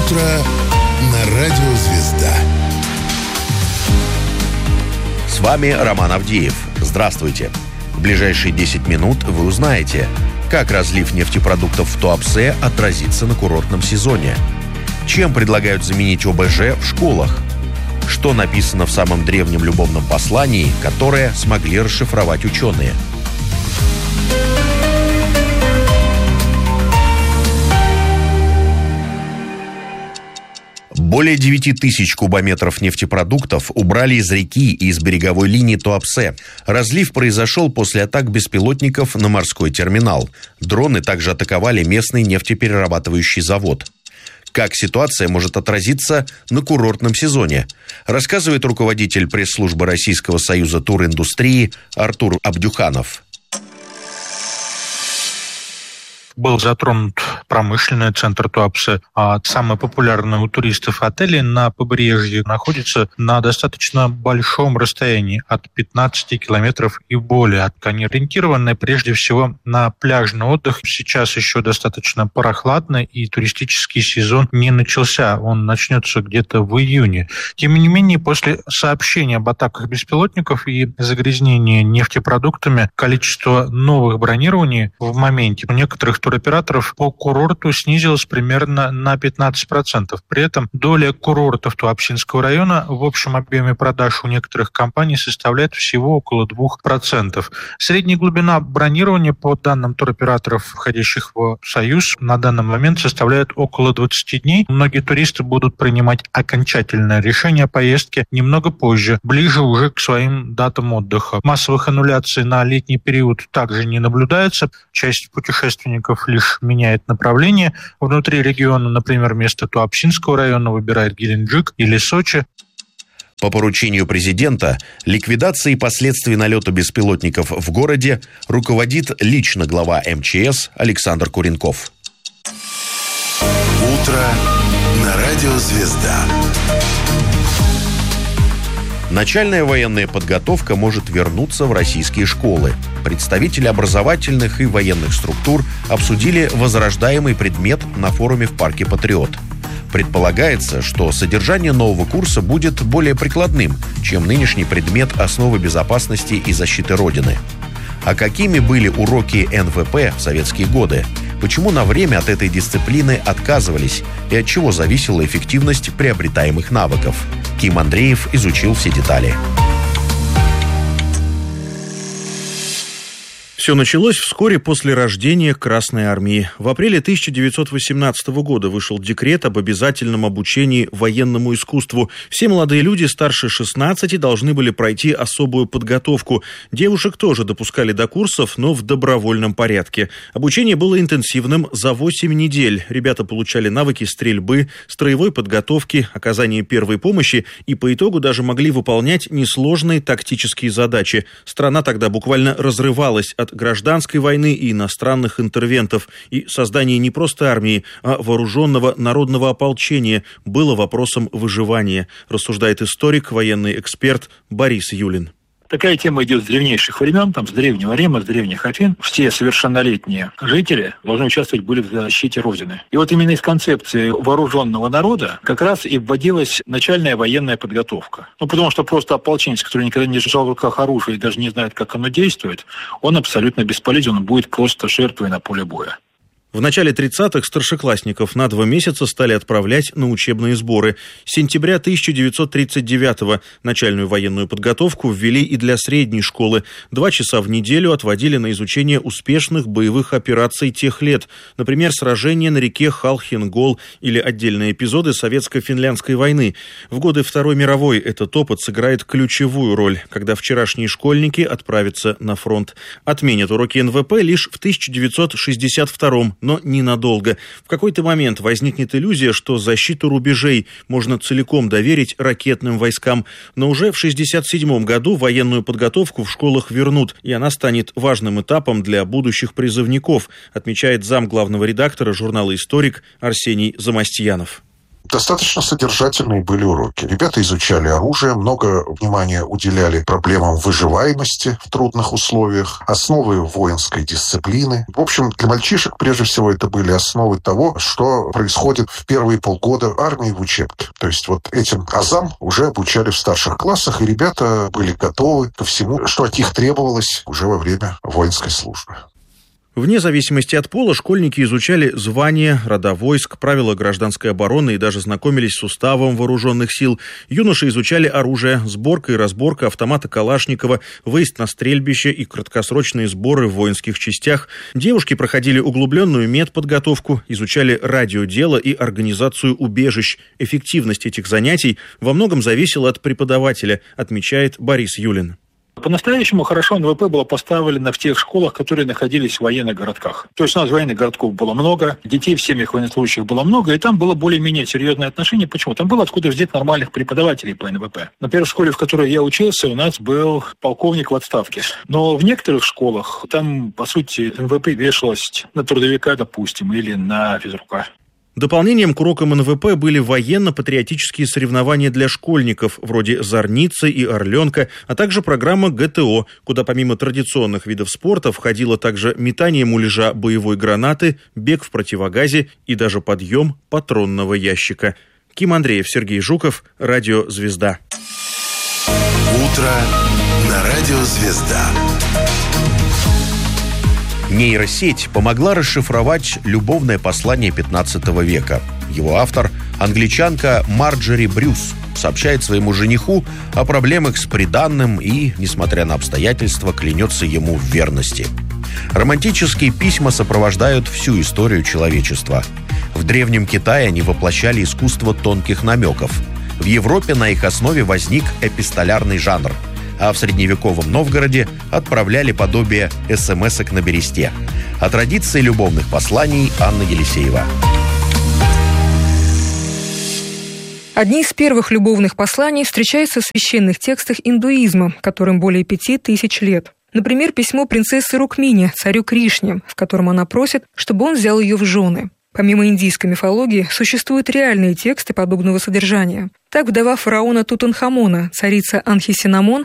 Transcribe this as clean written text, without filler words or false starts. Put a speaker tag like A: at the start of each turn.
A: утро на радио «Звезда».
B: С вами Роман Авдеев. Здравствуйте. В ближайшие 10 минут вы узнаете, как разлив нефтепродуктов в Туапсе отразится на курортном сезоне, чем предлагают заменить ОБЖ в школах, что написано в самом древнем любовном послании, которое смогли расшифровать ученые. Более 9 тысяч кубометров нефтепродуктов убрали из реки и из береговой линии Туапсе. Разлив произошел после атак беспилотников на морской терминал. Дроны также атаковали местный нефтеперерабатывающий завод. Как ситуация может отразиться на курортном сезоне, рассказывает руководитель пресс-службы Российского союза туриндустрии Артур Абдюханов.
C: Был затронут промышленный центр Туапсе, а самые популярные у туристов отели на побережье находятся на достаточно большом расстоянии, от 15 километров и более. Они ориентированы прежде всего на пляжный отдых. Сейчас еще достаточно прохладно, и туристический сезон не начался. Он начнется где-то в июне. Тем не менее, после сообщения об атаках беспилотников и загрязнении нефтепродуктами, количество новых бронирований в моменте у некоторых туроператоров по курорту снизилась примерно на 15%. При этом доля курортов Туапсинского района в общем объеме продаж у некоторых компаний составляет всего около 2%. Средняя глубина бронирования по данным туроператоров, входящих в Союз, на данный момент составляет около 20 дней. Многие туристы будут принимать окончательное решение о поездке немного позже, ближе уже к своим датам отдыха. Массовых аннуляций на летний период также не наблюдается. Часть путешественников лишь меняет направление. Внутри региона, например, вместо Туапсинского района выбирает Геленджик или Сочи.
B: По поручению президента, ликвидацией последствий налета беспилотников в городе руководит лично глава МЧС Александр Куренков.
A: Утро на радио «Звезда».
B: Начальная военная подготовка может вернуться в российские школы. Представители образовательных и военных структур обсудили возрождаемый предмет на форуме в парке «Патриот». Предполагается, что содержание нового курса будет более прикладным, чем нынешний предмет «Основы безопасности и защиты Родины». А какими были уроки НВП в советские годы? Почему на время от этой дисциплины отказывались? И от чего зависела эффективность приобретаемых навыков? Ким Андреев изучил все детали.
D: Все началось вскоре после рождения Красной Армии. В апреле 1918 года вышел декрет об обязательном обучении военному искусству. Все молодые люди старше 16 должны были пройти особую подготовку. Девушек тоже допускали до курсов, но в добровольном порядке. Обучение было интенсивным за 8 недель. Ребята получали навыки стрельбы, строевой подготовки, оказания первой помощи и по итогу даже могли выполнять несложные тактические задачи. Страна тогда буквально разрывалась от гражданской войны и иностранных интервентов, и создание не просто армии, а вооруженного народного ополчения было вопросом выживания, рассуждает историк, военный эксперт Борис Юлин.
E: Такая тема идет с древнейших времен, с древнего Рима, с древних Афин. Все совершеннолетние жители должны участвовать были в защите Родины. И вот именно из концепции вооруженного народа как раз и вводилась начальная военная подготовка. Потому что просто ополченец, который никогда не держал в руках оружие и даже не знает, как оно действует, он абсолютно бесполезен, он будет просто жертвой на поле боя.
D: В начале 30-х старшеклассников на 2 месяца стали отправлять на учебные сборы. С сентября 1939-го начальную военную подготовку ввели и для средней школы. 2 часа в неделю отводили на изучение успешных боевых операций тех лет. Например, сражения на реке Халхин-Гол или отдельные эпизоды Советско-финляндской войны. В годы Второй мировой этот опыт сыграет ключевую роль, когда вчерашние школьники отправятся на фронт. Отменят уроки НВП лишь в 1962-м. Но ненадолго. В какой-то момент возникнет иллюзия, что защиту рубежей можно целиком доверить ракетным войскам. Но уже в 1967 году военную подготовку в школах вернут, и она станет важным этапом для будущих призывников, отмечает зам главного редактора журнала «Историк» Арсений Замастьянов.
F: Достаточно содержательные были уроки. Ребята изучали оружие, много внимания уделяли проблемам выживаемости в трудных условиях, основы воинской дисциплины. В общем, для мальчишек прежде всего это были основы того, что происходит в первые полгода армии в учебке. То есть вот этим азам уже обучали в старших классах, и ребята были готовы ко всему, что от них требовалось уже во время воинской службы.
D: Вне зависимости от пола школьники изучали звания, рода войск, правила гражданской обороны и даже знакомились с уставом вооруженных сил. Юноши изучали оружие, сборка и разборка автомата Калашникова, выезд на стрельбище и краткосрочные сборы в воинских частях. Девушки проходили углубленную медподготовку, изучали радиодело и организацию убежищ. Эффективность этих занятий во многом зависела от преподавателя, отмечает Борис Юлин.
E: По-настоящему хорошо НВП было поставлено в тех школах, которые находились в военных городках. То есть у нас военных городков было много, детей в семьях военнослужащих было много, и там было более-менее серьезное отношение. Почему? Там было откуда взять нормальных преподавателей по НВП. Например, в школе, в которой я учился, у нас был полковник в отставке. Но в некоторых школах там, по сути, НВП вешалось на трудовика, допустим, или на физрука.
D: Дополнением к урокам НВП были военно-патриотические соревнования для школьников, вроде «Зорницы» и «Орленка», а также программа ГТО, куда помимо традиционных видов спорта входило также метание муляжа боевой гранаты, бег в противогазе и даже подъем патронного ящика. Ким Андреев, Сергей Жуков, Радио «Звезда».
A: Утро на Радио «Звезда».
B: Нейросеть помогла расшифровать любовное послание 15 века. Его автор, англичанка Марджори Брюс, сообщает своему жениху о проблемах с приданным и, несмотря на обстоятельства, клянется ему в верности. Романтические письма сопровождают всю историю человечества. В Древнем Китае они воплощали искусство тонких намеков. В Европе на их основе возник эпистолярный жанр, а в средневековом Новгороде отправляли подобие смс-ок на бересте. О традиции любовных посланий Анна Елисеева.
G: Одни из первых любовных посланий встречаются в священных текстах индуизма, которым более 5000 лет. Например, письмо принцессы Рукмини царю Кришне, в котором она просит, чтобы он взял ее в жены. Помимо индийской мифологии, существуют реальные тексты подобного содержания. Так, вдова фараона Тутанхамона, царица Анхисинамон,